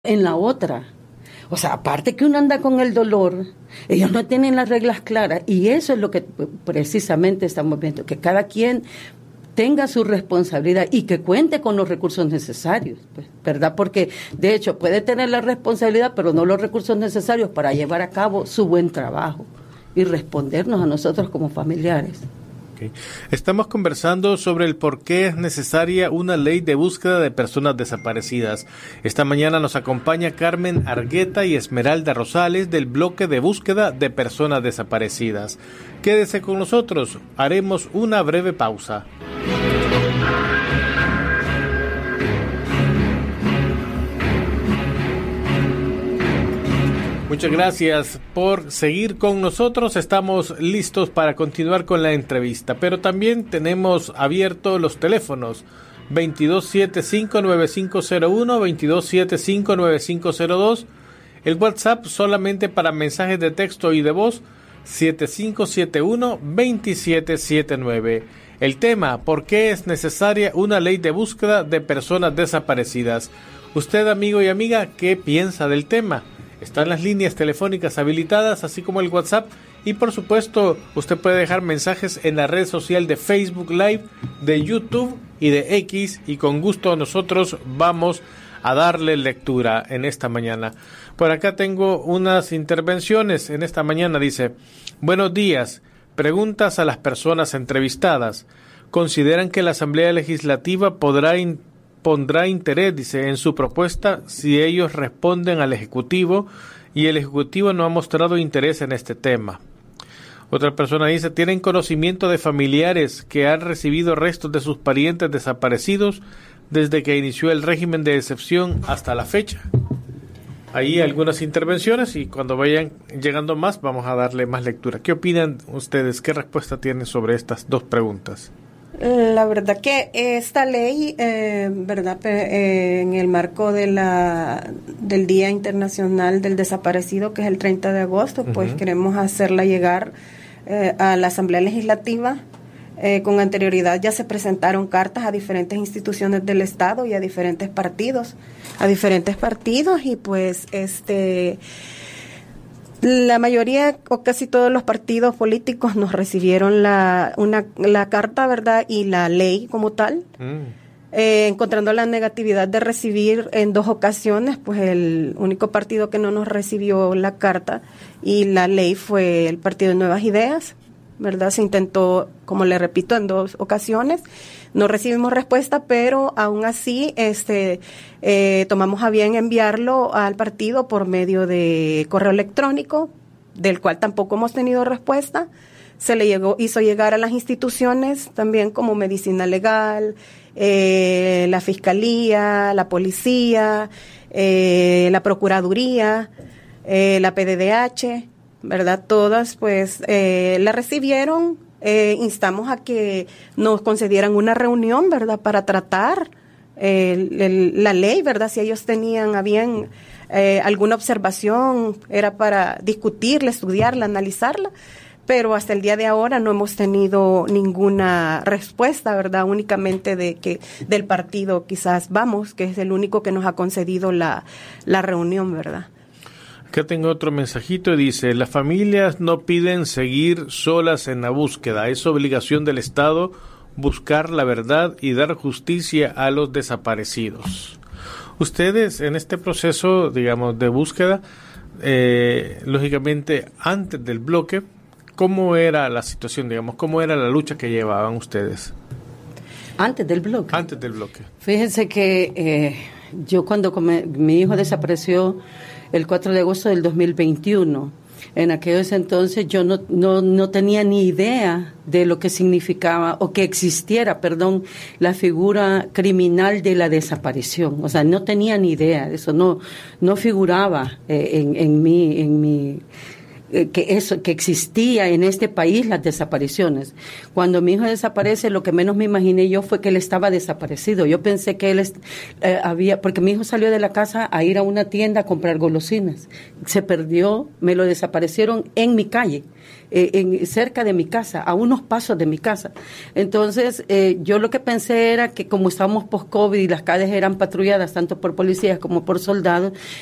en la otra. O sea, aparte que uno anda con el dolor, ellos no tienen las reglas claras y eso es lo que precisamente estamos viendo, que cada quien tenga su responsabilidad y que cuente con los recursos necesarios, pues, ¿verdad? Porque de hecho puede tener la responsabilidad, pero no los recursos necesarios para llevar a cabo su buen trabajo y respondernos a nosotros como familiares. Estamos conversando sobre el por qué es necesaria una ley de búsqueda de personas desaparecidas. Esta mañana nos acompaña Carmen Argueta y Esmeralda Rosales del bloque de búsqueda de personas desaparecidas. Quédese con nosotros, haremos una breve pausa. Muchas gracias por seguir con nosotros. Estamos listos para continuar con la entrevista, pero también tenemos abiertos los teléfonos 2275-9501, 2275-9502, el WhatsApp solamente para mensajes de texto y de voz 7571-2779. El tema, ¿por qué es necesaria una ley de búsqueda de personas desaparecidas? Usted, amigo y amiga, ¿qué piensa del tema? Están las líneas telefónicas habilitadas, así como el WhatsApp. Y por supuesto, usted puede dejar mensajes en la red social de Facebook Live, de YouTube y de X. Y con gusto nosotros vamos a darle lectura en esta mañana. Por acá tengo unas intervenciones en esta mañana. Dice, buenos días. Preguntas a las personas entrevistadas. ¿Consideran que la Asamblea Legislativa pondrá interés, dice, en su propuesta si ellos responden al Ejecutivo y el Ejecutivo no ha mostrado interés en este tema? Otra persona dice, ¿tienen conocimiento de familiares que han recibido restos de sus parientes desaparecidos desde que inició el régimen de excepción hasta la fecha? Ahí algunas intervenciones y cuando vayan llegando más vamos a darle más lectura. ¿Qué opinan ustedes? ¿Qué respuesta tienen sobre estas dos preguntas? La verdad que esta ley, verdad, en el marco de del Día Internacional del Desaparecido, que es el 30 de agosto, pues queremos hacerla llegar a la Asamblea Legislativa. Con anterioridad ya se presentaron cartas a diferentes instituciones del Estado y a diferentes partidos y pues la mayoría o casi todos los partidos políticos nos recibieron la carta, ¿verdad? Y la ley como tal, encontrando la negatividad de recibir en dos ocasiones, pues el único partido que no nos recibió la carta y la ley fue el Partido de Nuevas Ideas, ¿verdad? Se intentó, como le repito, en dos ocasiones. No recibimos respuesta, pero aún así tomamos a bien enviarlo al partido por medio de correo electrónico, del cual tampoco hemos tenido respuesta. Se le hizo llegar a las instituciones también como Medicina Legal, la Fiscalía, la Policía, la Procuraduría, la PDDH, ¿verdad? Todas pues la recibieron. Instamos a que nos concedieran una reunión, ¿verdad?, para tratar la ley, ¿verdad? Si ellos tenían a bien alguna observación, era para discutirla, estudiarla, analizarla, pero hasta el día de ahora no hemos tenido ninguna respuesta, ¿verdad? Únicamente del partido quizás Vamos, que es el único que nos ha concedido la reunión, ¿verdad? Acá tengo otro mensajito, dice, las familias no piden seguir solas en la búsqueda, es obligación del Estado buscar la verdad y dar justicia a los desaparecidos. Ustedes en este proceso, digamos, de búsqueda, lógicamente antes del bloque, ¿cómo era la situación, digamos, cómo era la lucha que llevaban ustedes? Antes del bloque. Antes del bloque. Fíjense que yo cuando mi hijo desapareció el 4 de agosto del 2021. En aquellos entonces yo no tenía ni idea de lo que significaba o que existiera, la figura criminal de la desaparición. O sea, no tenía ni idea de eso, no figuraba en mi que existía en este país las desapariciones. Cuando mi hijo desaparece, lo que menos me imaginé yo fue que él estaba desaparecido. Yo pensé que él porque mi hijo salió de la casa a ir a una tienda a comprar golosinas. Se perdió, me lo desaparecieron en mi calle, cerca de mi casa, a unos pasos de mi casa. Entonces, yo lo que pensé era que como estábamos post-COVID y las calles eran patrulladas tanto por policías como por soldados,